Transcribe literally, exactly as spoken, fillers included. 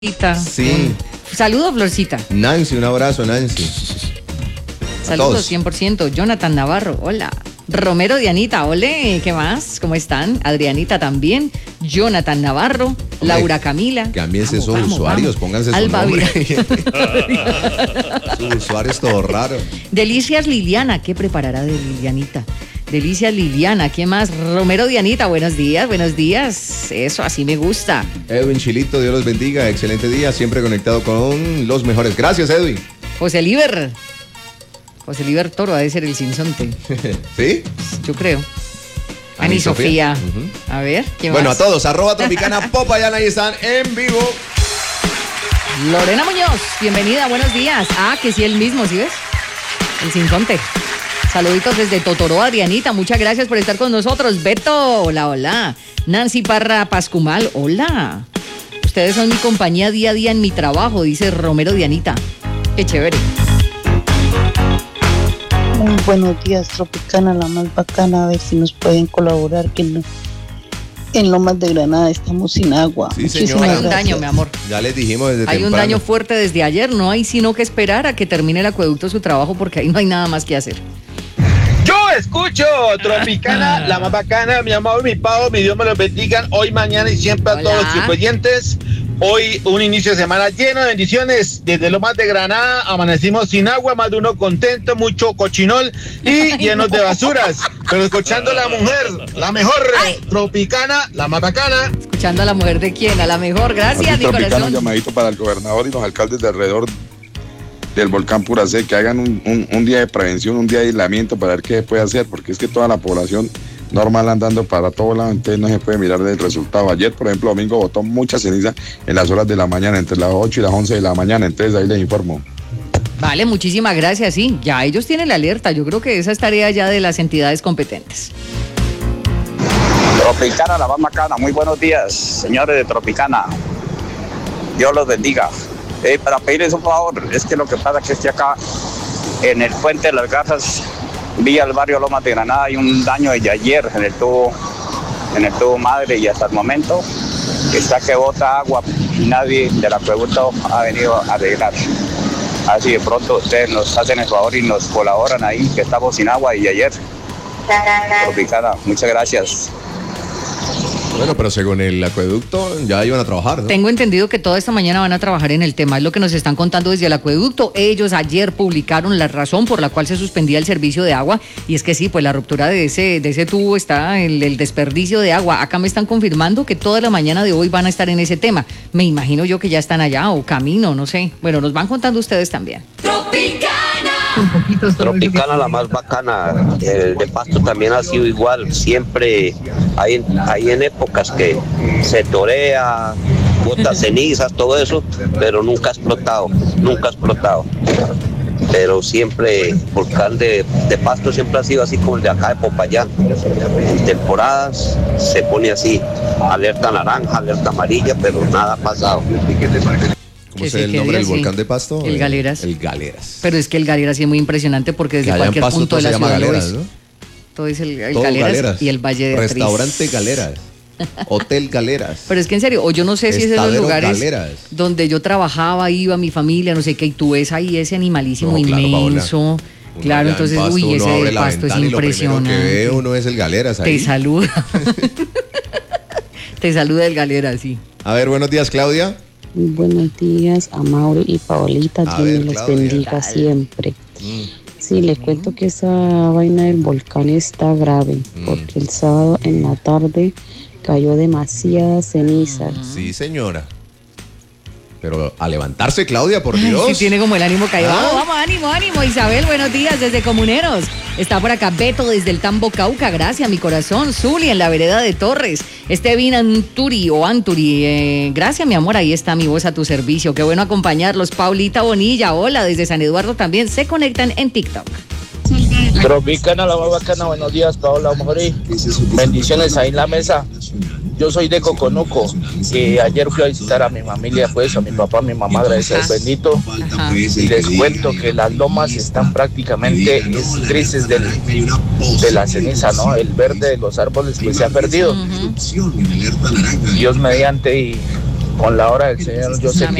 Sí. Saludos, Florcita. Nancy, un abrazo, Nancy. Saludos, cien por ciento. Jonathan Navarro, hola. Romero Dianita, ole, ¿qué más? ¿Cómo están? Adrianita también. Jonathan Navarro, Hombre, Laura Camila. Cámbiense esos vamos, usuarios, vamos. Pónganse su Alba nombre. Sus usuarios todo raro. Delicias Liliana, ¿qué preparará de Lilianita? Delicias Liliana, ¿qué más? Romero Dianita, buenos días, buenos días. Eso, así me gusta. Edwin Chilito, Dios los bendiga, excelente día, siempre conectado con los mejores. Gracias, Edwin. José Liber. José Liber Toro, ha de ser el sinsonte. ¿Sí? Yo creo. Ani, Ani Sofía. Sofía. Uh-huh. A ver, ¿quién Bueno, más? a todos, arroba Tropicana Popayán, ahí están en vivo. Lorena Muñoz, bienvenida, buenos días. Ah, que sí, el mismo, ¿sí ves? El sinsonte. Saluditos desde Totoró, Adrianita, muchas gracias por estar con nosotros. Beto, hola, hola. Nancy Parra Pascumal, hola. Ustedes son mi compañía día a día en mi trabajo, dice Romero Dianita. Qué chévere. Muy buenos días, Tropicana, la más bacana, a ver si nos pueden colaborar, que no, en Lomas de Granada estamos sin agua. Sí, Muchísimas señora. Hay un gracias. daño, mi amor. Ya les dijimos desde Hay temprano. un daño fuerte desde ayer, no hay sino que esperar a que termine el acueducto su trabajo porque ahí no hay nada más que hacer. Yo escucho Tropicana, la más bacana, mi amor, mi pavo, mi Dios me los bendiga hoy, mañana y siempre a Hola. todos los oyentes. Hoy un inicio de semana lleno de bendiciones. Desde Lomas de Granada amanecimos sin agua, más de uno contento, mucho cochinol y llenos de basuras. Pero escuchando a la mujer, la mejor, Ay. Tropicana, la más bacana. Escuchando a la mujer de quién, a la mejor, gracias, Aquí mi Tropicana, un corazón. llamadito para el gobernador y los alcaldes de alrededor del volcán Puracé, que hagan un, un, un día de prevención, un día de aislamiento para ver qué se puede hacer, porque es que toda la población normal andando para todos lados, entonces no se puede mirar el resultado. Ayer, por ejemplo, domingo botó mucha ceniza en las horas de la mañana, entre las ocho y las once de la mañana, entonces ahí les informo. Vale, muchísimas gracias, sí, ya ellos tienen la alerta, yo creo que esa es tarea ya de las entidades competentes. Tropicana, la más bacana, muy buenos días, señores de Tropicana. Dios los bendiga. Eh, para pedirles un favor, es que lo que pasa es que estoy acá en el Puente de las Garzas, vía el barrio Lomas de Granada, hay un daño desde ayer en el tubo, en el tubo madre, y hasta el momento está que bota agua y nadie del acueducto ha venido a arreglar. Así de pronto ustedes nos hacen el favor y nos colaboran ahí, que estamos sin agua y ayer. Tropicana, muchas gracias. Bueno, pero según el acueducto ya iban a trabajar, ¿no? Tengo entendido que toda esta mañana van a trabajar en el tema, es lo que nos están contando desde el acueducto. Ellos ayer publicaron la razón por la cual se suspendía el servicio de agua, y es que sí, pues la ruptura de ese, de ese tubo está el, el desperdicio de agua. Acá me están confirmando que toda la mañana de hoy van a estar en ese tema. Me imagino yo que ya están allá o camino, no sé. Bueno, nos van contando ustedes también. Tropicana, la más bacana. El de Pasto también ha sido igual. Siempre hay, hay en épocas que se torea, bota cenizas, todo eso, pero nunca ha explotado, nunca ha explotado. Pero siempre, volcán de, de Pasto siempre ha sido así como el de acá de Popayán. En temporadas se pone así, alerta naranja, alerta amarilla, pero nada ha pasado. ¿Cómo Que es se el quede nombre del así. volcán de Pasto? El Galeras. El Galeras. Pero es que el Galeras sí es muy impresionante porque desde Que allá en cualquier Pasto punto todo de se la llama ciudad lo Galeras, ves. ¿no? Todo es el, el Todo Galeras, Galeras. y el Valle de Atriz. Restaurante Galeras. Hotel Galeras. Pero es que en serio, o yo no sé si es de los Estadero lugares Galeras. donde yo trabajaba, iba mi familia, no sé qué, y tú ves ahí ese animalísimo No, claro, inmenso. Paola. Uno Claro, allá en entonces, Pasto, uy, uno ese abre de la Pasto es ventana y lo primero impresionante. que ve uno es el Galeras ahí. Te saluda. Te saluda el Galera, sí. A ver, buenos días, Claudia. Muy buenos días a Mauro y Paolita, A Dios ver, me los Claudia. bendiga Tal. siempre. Mm. Sí, les cuento que esa vaina del volcán está grave, Mm. porque el sábado en la tarde cayó demasiada ceniza. Sí, señora. Pero a levantarse, Claudia, por Dios. Sí, tiene como el ánimo caído. Ah. Vamos, vamos, ánimo, ánimo. Isabel, buenos días desde Comuneros. Está por acá Beto desde el Tambo Cauca. Gracias, mi corazón. Zuli en la vereda de Torres. Esteban Anturi o Anturi. Eh, gracias, mi amor. Ahí está mi voz a tu servicio. Qué bueno acompañarlos. Paulita Bonilla, hola, desde San Eduardo también. Se conectan en TikTok. Tropicana, la más bacana, buenos días, Paola, Mori. Bendiciones ahí en la mesa. Yo soy de Coconuco y ayer fui a visitar a mi familia, pues a mi papá, a mi mamá, gracias al bendito. Ajá. Y les cuento que las lomas están prácticamente grises del, de la ceniza, ¿no? El verde de los árboles pues se ha perdido. Ujú. Dios mediante y con la hora del señor José